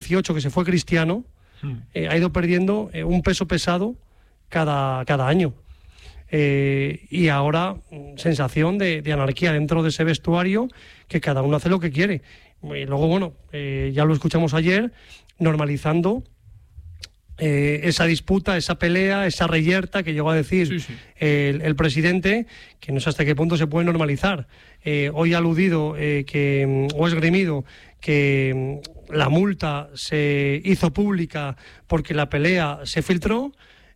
18 que se fue Cristiano, ha ido perdiendo un peso pesado cada año. Y ahora sensación de anarquía dentro de ese vestuario, que cada uno hace lo que quiere. Y luego, bueno, ya lo escuchamos ayer, normalizando esa disputa, esa pelea, esa reyerta que llegó a decir el presidente, que no sé hasta qué punto se puede normalizar. Hoy ha aludido o esgrimido que la multa se hizo pública porque la pelea se filtró,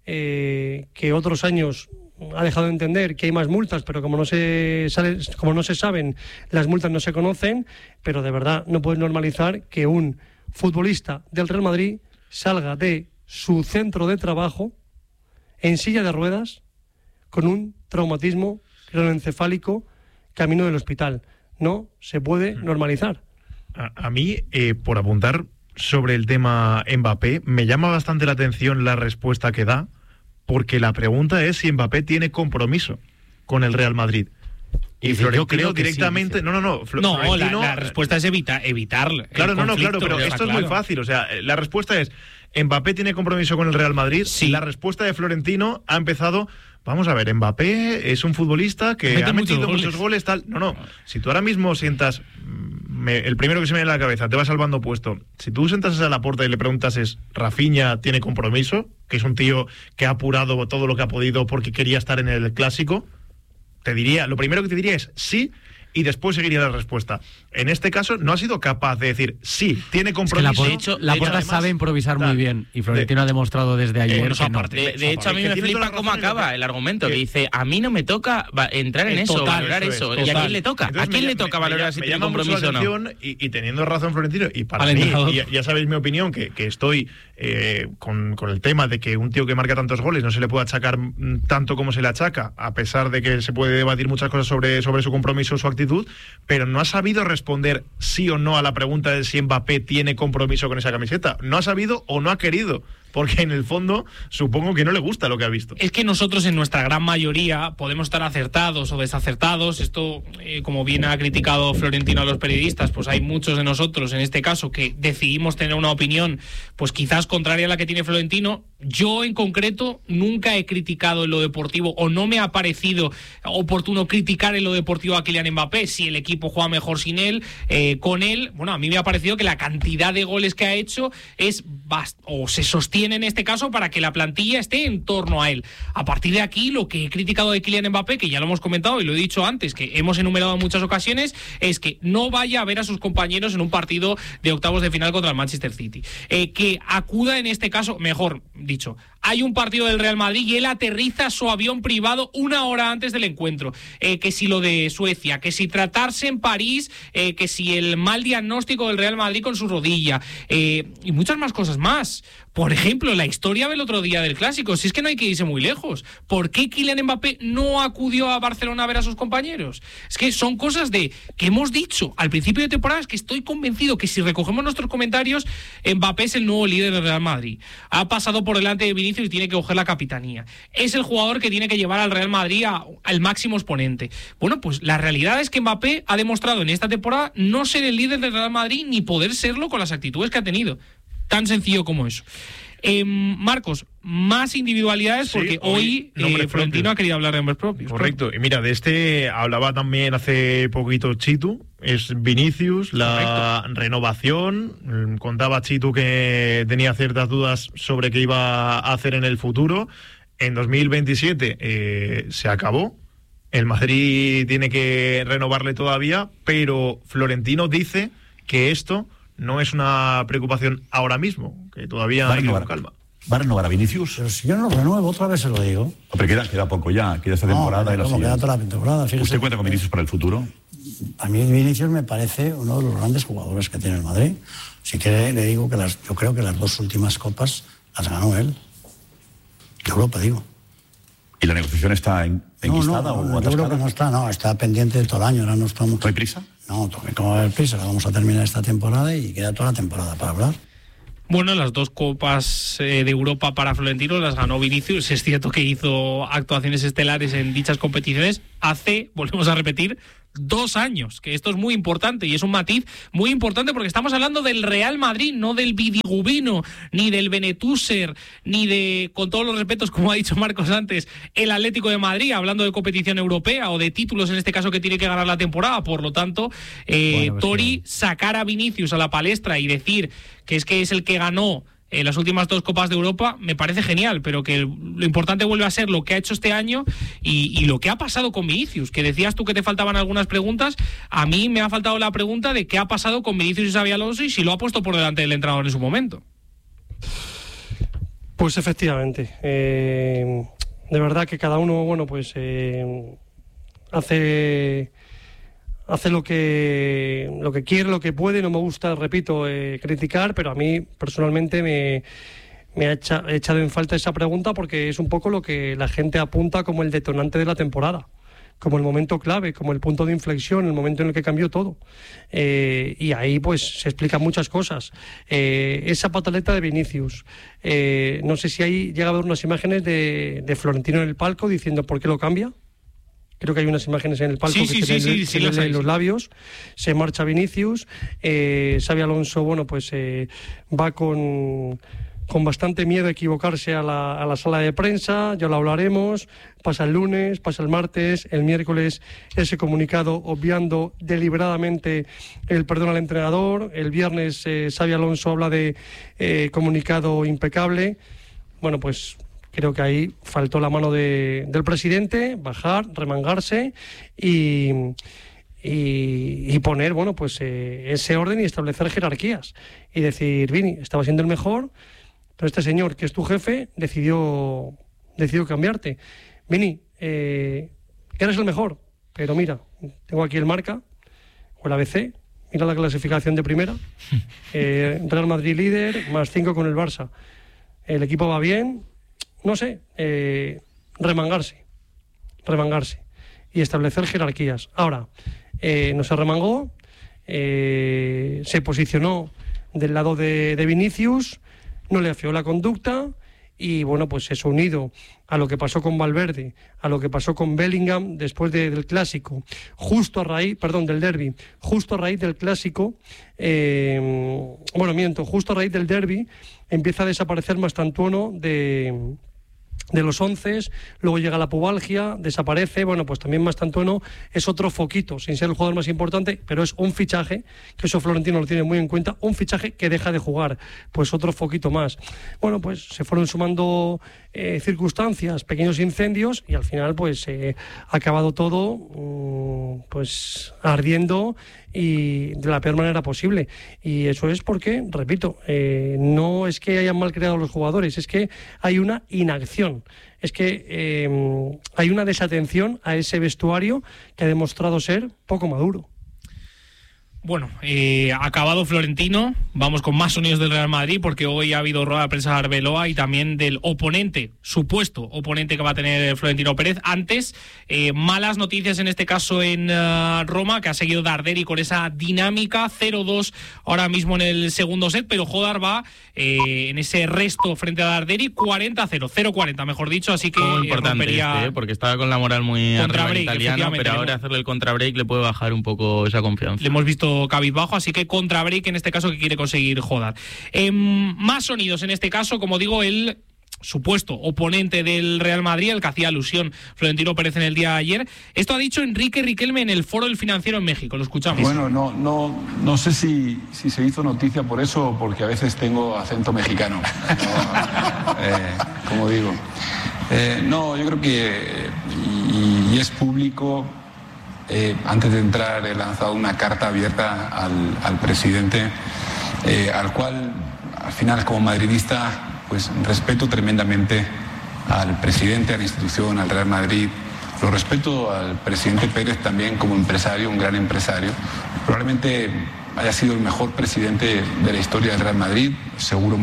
que otros años ha dejado de entender que hay más multas, pero como no se saben, las multas no se conocen. Pero de verdad no puedes normalizar que un futbolista del Real Madrid salga de su centro de trabajo en silla de ruedas con un traumatismo craneoencefálico camino del hospital. No se puede normalizar. A mí, por apuntar sobre el tema Mbappé, me llama bastante la atención la respuesta que da, porque la pregunta es si Mbappé tiene compromiso con el Real Madrid. Y Florentino, yo creo directamente... Sí, Florentino, la respuesta es evitarlo. Claro, pero esto es muy fácil. O sea, la respuesta es: ¿Mbappé tiene compromiso con el Real Madrid? Sí. La respuesta de Florentino ha empezado: vamos a ver, Mbappé es un futbolista que ha metido muchos goles, tal. No. Si tú ahora mismo sientas... el primero que se me viene a la cabeza, te va salvando puesto. Si tú sentas a Laporta y le preguntas es: ¿Rafinha tiene compromiso? Que es un tío que ha apurado todo lo que ha podido porque quería estar en el Clásico. Lo primero que te diría es sí, y después seguiría la respuesta. En este caso no ha sido capaz de decir sí, tiene compromiso. De hecho, Laporta sabe improvisar muy bien, y Florentino ha demostrado desde ayer que no. De hecho, a mí me flipa cómo acaba el argumento, que dice: a mí no me toca entrar en eso, valorar eso. ¿Y a quién le toca? Entonces, ¿a quién le toca valorar si tiene compromiso o no? Y teniendo razón Florentino, y para mí, ya sabéis mi opinión, que estoy con el tema de que un tío que marca tantos goles no se le puede achacar tanto como se le achaca, a pesar de que se puede debatir muchas cosas sobre su compromiso o su actitud, pero no ha sabido responder sí o no a la pregunta de si Mbappé tiene compromiso con esa camiseta. No ha sabido o no ha querido, porque en el fondo supongo que no le gusta lo que ha visto. Es que nosotros en nuestra gran mayoría podemos estar acertados o desacertados. Esto, como bien ha criticado Florentino a los periodistas, pues hay muchos de nosotros en este caso que decidimos tener una opinión pues quizás contraria a la que tiene Florentino. Yo en concreto nunca he criticado en lo deportivo, o no me ha parecido oportuno criticar en lo deportivo a Kylian Mbappé. Si el equipo juega mejor sin él, con él, bueno, a mí me ha parecido que la cantidad de goles que ha hecho es o se sostiene en este caso para que la plantilla esté en torno a él. A partir de aquí, lo que he criticado de Kylian Mbappé, que ya lo hemos comentado y lo he dicho antes, que hemos enumerado en muchas ocasiones, es que no vaya a ver a sus compañeros en un partido de octavos de final contra el Manchester City. Que acuda en este caso, mejor dicho, hay un partido del Real Madrid y él aterriza su avión privado una hora antes del encuentro. Que si lo de Suecia, que si tratarse en París, que si el mal diagnóstico del Real Madrid con su rodilla, y muchas más cosas más. Por ejemplo, la historia del otro día del Clásico, si es que no hay que irse muy lejos. ¿Por qué Kylian Mbappé no acudió a Barcelona a ver a sus compañeros? Es que son cosas que hemos dicho al principio de temporada. Es que estoy convencido que si recogemos nuestros comentarios, Mbappé es el nuevo líder del Real Madrid. Ha pasado por delante de Vinicius y tiene que coger la capitanía. Es el jugador que tiene que llevar al Real Madrid al máximo exponente. Bueno, pues la realidad es que Mbappé ha demostrado en esta temporada no ser el líder del Real Madrid ni poder serlo con las actitudes que ha tenido. Tan sencillo como eso. Marcos, más individualidades, porque hoy Florentino ha querido hablar de nombres propios. Correcto. Y mira, de este hablaba también hace poquito Chitu, es Vinicius, la renovación. Contaba Chitu que tenía ciertas dudas sobre qué iba a hacer en el futuro. En 2027 se acabó. El Madrid tiene que renovarle todavía, pero Florentino dice que esto no es una preocupación ahora mismo, que todavía hay con calma. ¿Va a renovar a Vinicius? Pero si yo no lo renuevo, otra vez se lo digo. Pero queda poco ya, queda esta temporada y la siguiente. Queda toda la temporada. ¿Usted cuenta con Vinicius para el futuro? A mí Vinicius me parece uno de los grandes jugadores que tiene el Madrid. Si quiere, le digo que yo creo que las dos últimas copas las ganó él. De Europa, digo. ¿Y la negociación está enquistada o atascada? Yo creo que no está pendiente de todo el año. Ahora no estamos... ¿No hay prisa? No, ¿cómo va a haber prisa? La vamos a terminar esta temporada y queda toda la temporada para hablar. Bueno, las dos copas de Europa para Florentino las ganó Vinicius. Es cierto que hizo actuaciones estelares en dichas competiciones hace, volvemos a repetir, 2 años, que esto es muy importante y es un matiz muy importante porque estamos hablando del Real Madrid, no del Vidigubino, ni del Benetúser, ni de, con todos los respetos, como ha dicho Marcos antes, el Atlético de Madrid, hablando de competición europea o de títulos en este caso que tiene que ganar la temporada. Por lo tanto, Tori, sacar a Vinicius a la palestra y decir que es el que ganó las últimas 2 Copas de Europa, me parece genial, pero que lo importante vuelve a ser lo que ha hecho este año y lo que ha pasado con Vinicius, que decías tú que te faltaban algunas preguntas. A mí me ha faltado la pregunta de qué ha pasado con Vinicius y Xabi Alonso y si lo ha puesto por delante del entrenador en su momento. Pues efectivamente, de verdad que cada uno, bueno, pues hace lo que quiere, lo que puede. No me gusta, repito, criticar, pero a mí personalmente me ha echado en falta esa pregunta porque es un poco lo que la gente apunta como el detonante de la temporada, como el momento clave, como el punto de inflexión, el momento en el que cambió todo. Y ahí pues se explican muchas cosas. Esa pataleta de Vinicius, no sé si ahí llega a haber unas imágenes de Florentino en el palco diciendo por qué lo cambia. Creo que hay unas imágenes en el palco que se leen los labios. Se marcha Vinicius. Xabi Alonso, bueno, pues va con bastante miedo a equivocarse a la sala de prensa. Ya lo hablaremos. Pasa el lunes, pasa el martes, el miércoles ese comunicado obviando deliberadamente el perdón al entrenador. El viernes Xabi Alonso habla de comunicado impecable. Bueno, pues creo que ahí faltó la mano del presidente, bajar, remangarse y poner, bueno, pues ese orden y establecer jerarquías. Y decir, Vini, estaba siendo el mejor, pero este señor, que es tu jefe, decidió cambiarte. Vini, eres el mejor, pero mira, tengo aquí el Marca, o el ABC, mira la clasificación de primera, Real Madrid líder, más 5 con el Barça. El equipo va bien. No sé, remangarse y establecer jerarquías. Ahora, no se remangó, se posicionó del lado de Vinicius, no le afió la conducta y bueno, pues eso unido a lo que pasó con Valverde, a lo que pasó con Bellingham después del clásico, justo a raíz del clásico, justo a raíz del derbi empieza a desaparecer Mastantuono de los 11, luego llega la pubalgia, desaparece. Bueno, pues también Mastantuono es otro foquito, sin ser el jugador más importante, pero es un fichaje, que eso Florentino lo tiene muy en cuenta, un fichaje que deja de jugar, pues otro foquito más. Bueno, pues se fueron sumando circunstancias, pequeños incendios y al final pues ha acabado todo pues ardiendo y de la peor manera posible. Y eso es porque, repito, no es que hayan mal creado los jugadores, es que hay una inacción, es que hay una desatención a ese vestuario que ha demostrado ser poco maduro. Bueno, acabado Florentino, vamos con más sonidos del Real Madrid porque hoy ha habido rueda de prensa de Arbeloa y también del supuesto oponente que va a tener Florentino Pérez. Antes, malas noticias en este caso en Roma, que ha seguido Darderi con esa dinámica 0-2 ahora mismo en el segundo set, pero Jodar va en ese resto frente a Darderi 0-40, mejor dicho, así que rompería porque estaba con la moral muy arriba en italiano, pero ahora hacerle el contrabreak le puede bajar un poco esa confianza. Le hemos visto cabizbajo, así que contrabreak en este caso que quiere conseguir Jodar. Más sonidos en este caso, como digo, el supuesto oponente del Real Madrid, el que hacía alusión Florentino Pérez en el día de ayer. Esto ha dicho Enrique Riquelme en el Foro del Financiero en México. Lo escuchamos. Bueno, no sé si se hizo noticia por eso o porque a veces tengo acento mexicano. Como digo. No, yo creo que y es público. Antes de entrar he lanzado una carta abierta al presidente, al cual al final como madridista pues respeto tremendamente al presidente, a la institución, al Real Madrid. Lo respeto al presidente Pérez también como empresario, un gran empresario. Probablemente haya sido el mejor presidente de la historia del Real Madrid, seguro.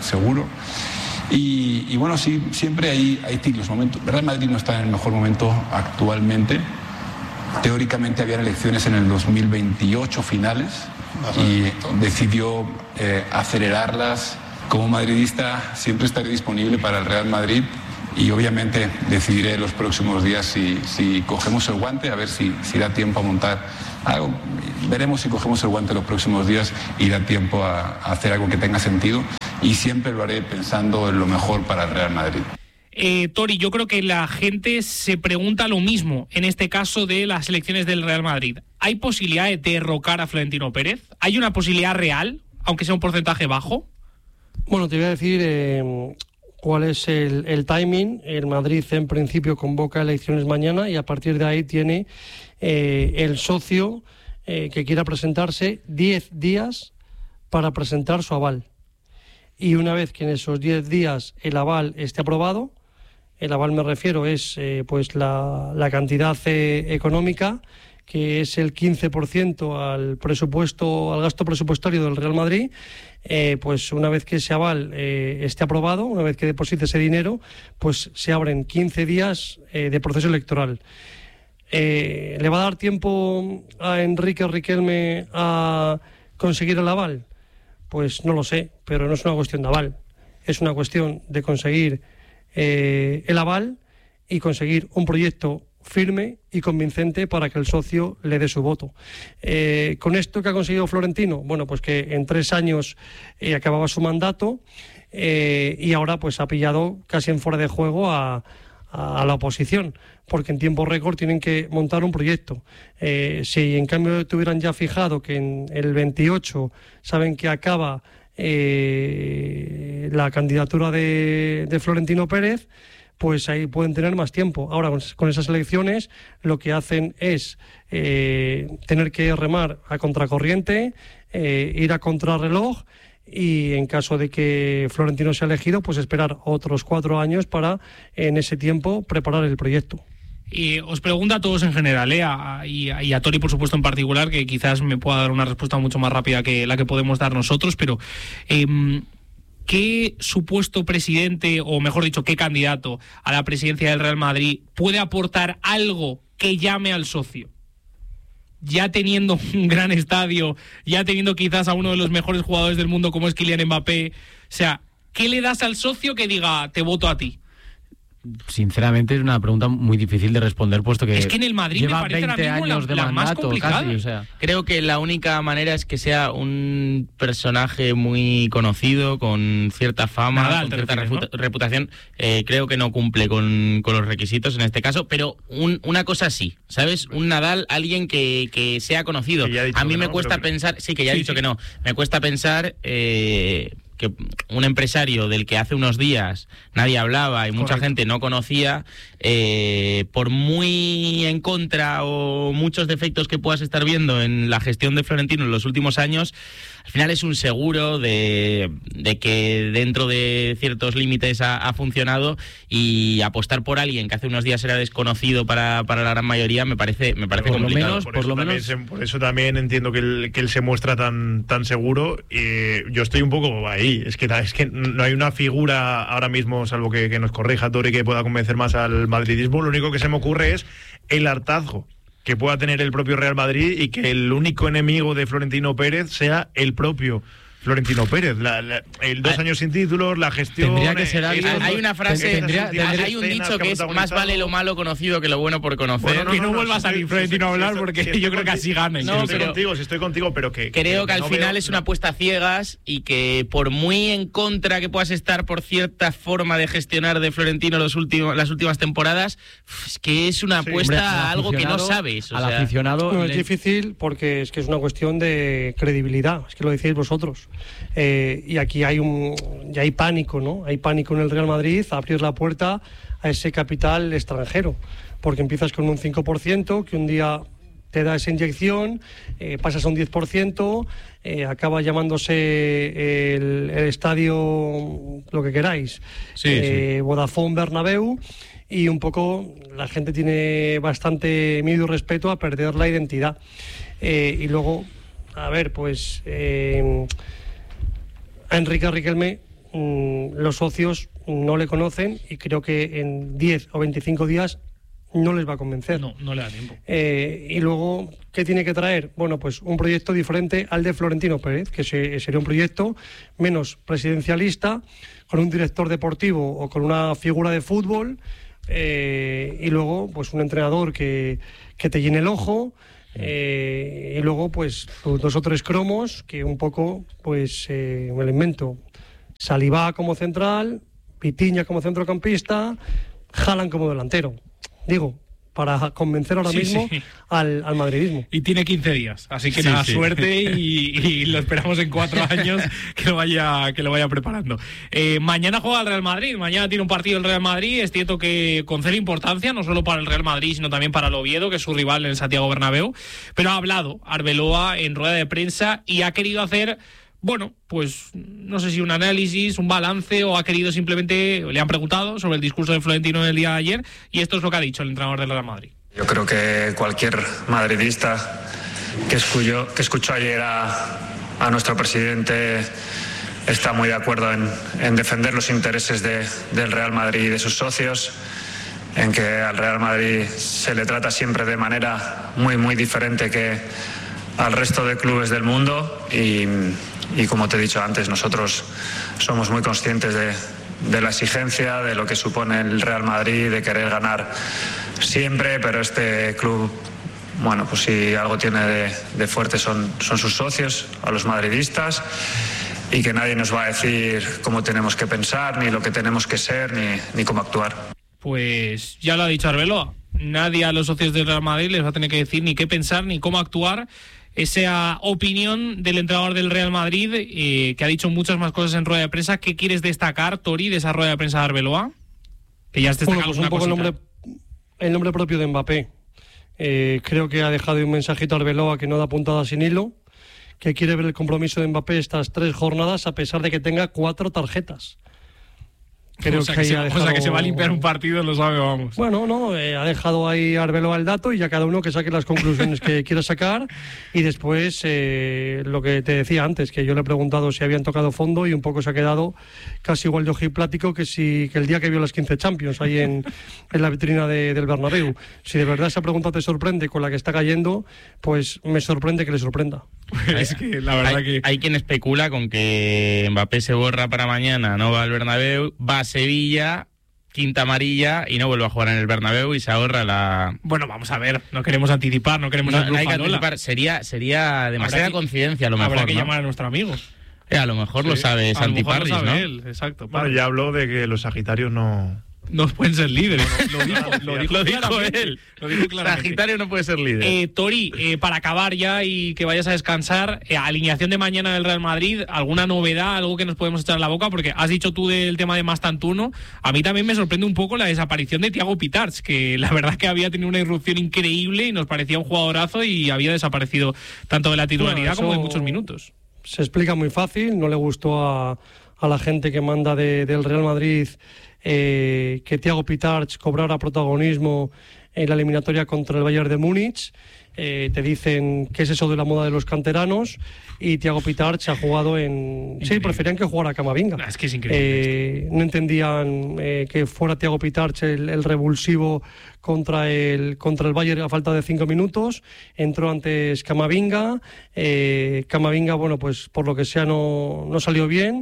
Y bueno, sí, siempre hay ciclos, momentos. El Real Madrid no está en el mejor momento actualmente. Teóricamente habían elecciones en el 2028 finales y decidió acelerarlas. Como madridista siempre estaré disponible para el Real Madrid y obviamente decidiré en los próximos días si cogemos el guante, a ver si da tiempo a montar algo. Veremos si cogemos el guante los próximos días y da tiempo a hacer algo que tenga sentido, y siempre lo haré pensando en lo mejor para el Real Madrid. Tori, yo creo que la gente se pregunta lo mismo en este caso de las elecciones del Real Madrid. ¿Hay posibilidad de derrocar a Florentino Pérez? ¿Hay una posibilidad real, aunque sea un porcentaje bajo? Bueno, te voy a decir cuál es el timing. El Madrid en principio convoca elecciones mañana y a partir de ahí tiene el socio que quiera presentarse 10 días para presentar su aval. Y una vez que en esos 10 días el aval esté aprobado, el aval me refiero es pues la cantidad económica, que es el 15% al gasto presupuestario del Real Madrid, pues una vez que ese aval esté aprobado, una vez que deposite ese dinero, pues se abren 15 días de proceso electoral. ¿Le va a dar tiempo a Enrique Riquelme a conseguir el aval? Pues no lo sé, pero no es una cuestión de aval, es una cuestión de conseguir el aval y conseguir un proyecto firme y convincente para que el socio le dé su voto. Con esto que ha conseguido Florentino, bueno, pues que en 3 años acababa su mandato y ahora pues ha pillado casi en fuera de juego a la oposición, porque en tiempo récord tienen que montar un proyecto. Si en cambio tuvieran ya fijado que en el 28 saben que acaba la candidatura de Florentino Pérez, pues ahí pueden tener más tiempo. Ahora, con esas elecciones, lo que hacen es tener que remar a contracorriente, ir a contrarreloj, y en caso de que Florentino sea elegido, pues esperar otros 4 años para, en ese tiempo, preparar el proyecto. Y os pregunto a todos en general, y a Tori, por supuesto, en particular, que quizás me pueda dar una respuesta mucho más rápida que la que podemos dar nosotros, pero ¿qué supuesto presidente, o mejor dicho, qué candidato a la presidencia del Real Madrid puede aportar algo que llame al socio? Ya teniendo un gran estadio, ya teniendo quizás a uno de los mejores jugadores del mundo como es Kylian Mbappé, o sea, ¿qué le das al socio que diga, te voto a ti? Sinceramente es una pregunta muy difícil de responder, puesto que es que en el Madrid lleva me parece 20 ahora mismo años de la mandato, más complicada. casi, o sea. Creo que la única manera es que sea un personaje muy conocido, con cierta fama, Nadal, con cierta refieres, ¿no? reputación. Creo que no cumple con los requisitos en este caso, pero una cosa sí, ¿sabes? Un Nadal, alguien que sea conocido. A mí me cuesta pensar, sí, que ya ha dicho que no, me cuesta pensar que un empresario del que hace unos días nadie hablaba y mucha gente no conocía, por muy en contra o muchos defectos que puedas estar viendo en la gestión de Florentino en los últimos años, al final es un seguro de que dentro de ciertos límites ha funcionado, y apostar por alguien que hace unos días era desconocido para la gran mayoría me parece complicado. Por eso también entiendo que él se muestra tan seguro, y yo estoy un poco ahí. Es que no hay una figura ahora mismo, salvo que nos corrija Tori, que pueda convencer más al madridismo. Lo único que se me ocurre es el hartazgo que pueda tener el propio Real Madrid y que el único enemigo de Florentino Pérez sea el propio Florentino Pérez. El 2 años sin títulos, la gestión. Tendría que ser alguien. Hay una frase, hay un dicho que es: más vale lo malo conocido que lo bueno por conocer. Bueno, que no vuelva a salir Florentino a hablar, porque yo creo que así gana. Estoy contigo, pero que creo que al final es una apuesta a ciegas, y que por muy en contra que puedas estar por cierta forma de gestionar de Florentino las últimas temporadas, es que es una apuesta a algo que no sabes. Al aficionado no, es difícil, porque es que es una cuestión de credibilidad, es que lo decís vosotros. Y aquí ya hay pánico, ¿no? Hay pánico en el Real Madrid a abrir la puerta a ese capital extranjero, porque empiezas con un 5%, que un día te da esa inyección, pasas a un 10%, acaba llamándose el estadio lo que queráis, Vodafone Bernabéu, y un poco la gente tiene bastante miedo y respeto a perder la identidad. Y luego, a ver, pues a Enrique Riquelme los socios no le conocen, y creo que en 10 o 25 días no les va a convencer. No le da tiempo. Y luego, ¿qué tiene que traer? Bueno, pues un proyecto diferente al de Florentino Pérez, que sería un proyecto menos presidencialista, con un director deportivo o con una figura de fútbol, y luego pues un entrenador que te llene el ojo, y luego pues 2 o 3 cromos que un poco pues me lo invento. Salivá como central, Pitiña como centrocampista, Haaland como delantero. Digo, para convencer ahora mismo al madridismo. Y tiene 15 días, así que suerte y lo esperamos en 4 años que lo vaya preparando. Mañana juega el Real Madrid, mañana tiene un partido el Real Madrid, es cierto que concede importancia no solo para el Real Madrid, sino también para el Oviedo, que es su rival en el Santiago Bernabéu, pero ha hablado Arbeloa en rueda de prensa y ha querido hacer... Bueno, pues no sé si un análisis, un balance, o ha querido simplemente, le han preguntado sobre el discurso de Florentino del día de ayer, y esto es lo que ha dicho el entrenador del Real Madrid. Yo creo que cualquier madridista que escuchó ayer a nuestro presidente está muy de acuerdo en defender los intereses del Real Madrid y de sus socios, en que al Real Madrid se le trata siempre de manera muy, muy diferente que al resto de clubes del mundo, y como te he dicho antes, nosotros somos muy conscientes de la exigencia, de lo que supone el Real Madrid, de querer ganar siempre, pero este club, bueno, pues si algo tiene de fuerte son sus socios, a los madridistas, y que nadie nos va a decir cómo tenemos que pensar, ni lo que tenemos que ser, ni cómo actuar. Pues ya lo ha dicho Arbeloa, nadie a los socios del Real Madrid les va a tener que decir ni qué pensar, ni cómo actuar. Esa opinión del entrenador del Real Madrid, que ha dicho muchas más cosas en rueda de prensa. ¿Qué quieres destacar, Tori, de esa rueda de prensa de Arbeloa? Que ya has destacado pues un poco el nombre propio de Mbappé. Creo que ha dejado un mensajito a Arbeloa que no da puntada sin hilo, que quiere ver el compromiso de Mbappé estas 3 jornadas a pesar de que tenga 4 tarjetas. Creo que se va a limpiar un partido, lo sabe, vamos. Bueno, no, ha dejado ahí Arbeloa el dato y ya cada uno que saque las conclusiones que quiera sacar. Y después, lo que te decía antes, que yo le he preguntado si habían tocado fondo y un poco se ha quedado casi igual de ojiplático que el día que vio las 15 Champions ahí en la vitrina del Bernabéu. Si de verdad esa pregunta te sorprende con la que está cayendo, pues me sorprende que le sorprenda. Es que la verdad hay quien especula con que Mbappé se borra para mañana, no va al Bernabéu, va a Sevilla, quinta amarilla y no vuelve a jugar en el Bernabéu y se ahorra la... Bueno, vamos a ver, no queremos anticipar, no queremos... No hay que anticipar, sería demasiada coincidencia a lo mejor. Habrá que llamar a nuestro amigo. A lo mejor lo sabe Santi Parris, ¿no? Él, exacto. Bueno, ya habló de que los Sagitarios no pueden ser líderes. Lo dijo él. Lo dijo claramente. Sagitario no puede ser líder. Tori, para acabar ya y que vayas a descansar, alineación de mañana del Real Madrid, ¿alguna novedad, algo que nos podemos echar en la boca? Porque has dicho tú del tema de Mastantuono. A mí también me sorprende un poco la desaparición de Thiago Pitarch, que la verdad que había tenido una irrupción increíble y nos parecía un jugadorazo y había desaparecido tanto de la titularidad como de muchos minutos. Se explica muy fácil, no le gustó a la gente que manda del Real Madrid que Thiago Pitarch cobrara protagonismo en la eliminatoria contra el Bayern de Múnich. Te dicen qué es eso de la moda de los canteranos, y Thiago Pitarch ha jugado en... Sí, preferían que jugara Camavinga. Es que es increíble. No entendían que fuera Thiago Pitarch el revulsivo contra el Bayern a falta de 5 minutos. Entró antes Camavinga. Camavinga, bueno, pues por lo que sea no salió bien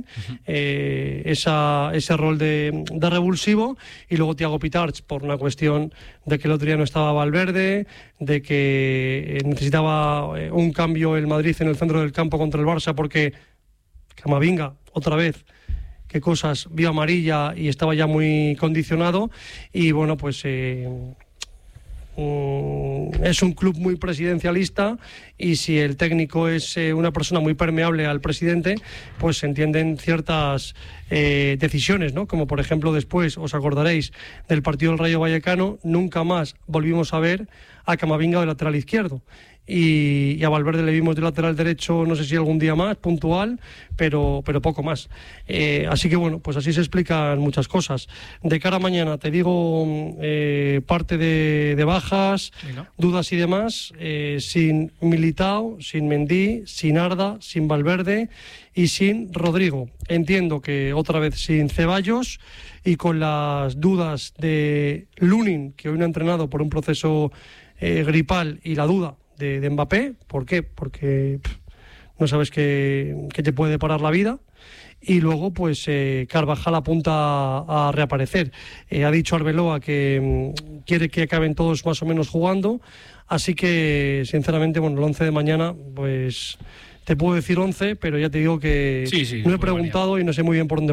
ese rol de revulsivo, y luego Thiago Pitarch por una cuestión de que el otro día no estaba Valverde, de que necesitaba un cambio el Madrid en el centro del campo contra el Barça, porque Camavinga, otra vez, qué cosas, vio amarilla y estaba ya muy condicionado. Y bueno, pues es un club muy presidencialista, y si el técnico es una persona muy permeable al presidente, pues se entienden ciertas decisiones, ¿no? Como por ejemplo después, os acordaréis del partido del Rayo Vallecano, nunca más volvimos a ver a Camavinga de lateral izquierdo, y a Valverde le vimos de lateral derecho, no sé si algún día más, puntual, pero poco más. Así que bueno, pues así se explican muchas cosas. De cara a mañana, te digo parte de bajas, dudas y demás, sin Militao, sin Mendy, sin Arda, sin Valverde y sin Rodrigo. Entiendo que otra vez sin Ceballos y con las dudas de Lunin, que hoy no ha entrenado por un proceso gripal, y la duda de Mbappé. ¿Por qué? Porque no sabes qué te puede deparar la vida. Y luego, pues, Carvajal apunta a reaparecer. Ha dicho Arbeloa que quiere que acaben todos más o menos jugando. Así que, sinceramente, bueno, el 11 de mañana, pues, te puedo decir 11, pero ya te digo que no he preguntado y no sé muy bien por dónde